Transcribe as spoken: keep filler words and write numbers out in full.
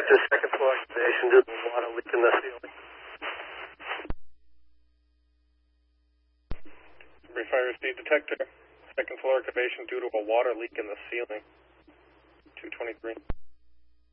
detector, second floor activation due to a water leak in the ceiling. Fire receive detector, second floor activation due to a water leak in the ceiling. two twenty-three.